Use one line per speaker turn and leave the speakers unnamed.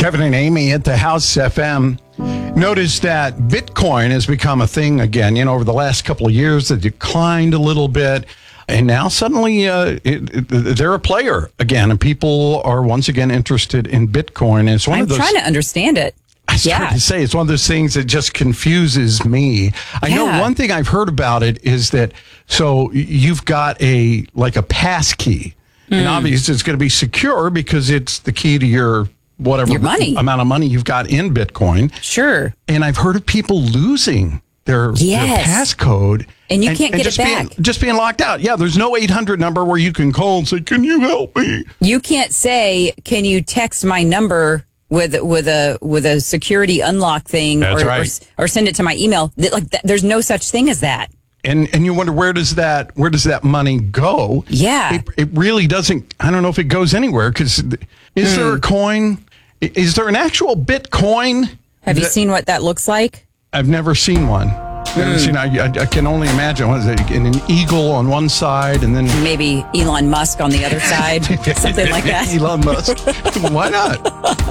Kevin and Amy at the House FM. Noticed that Bitcoin has become a thing again. You know, over the last couple of years, it declined a little bit. And now suddenly they're a player again. And people are once again interested in Bitcoin. And it's one of those,
trying to understand it.
I was trying to say, it's one of those things that just confuses me. I know one thing I've heard about it is that, so you've got a pass key. And obviously it's going to be secure because it's the key to your whatever
money.
Amount of money you've got in Bitcoin.
Sure.
And I've heard of people losing their passcode.
And you can't get it back.
Just being locked out. Yeah, there's no 800 number where you can call and say, can you help me?
You can't say, can you text my number with a security unlock thing or send it to my email. There's no such thing as that.
And you wonder, where does that money go?
Yeah.
It really doesn't. I don't know if it goes anywhere, because is there a coin? Is there an actual Bitcoin?
Have you seen what that looks like?
I've never seen one. I can only imagine. What is it? An eagle on one side, and then
maybe Elon Musk on the other side, something like that.
Elon Musk. Why not?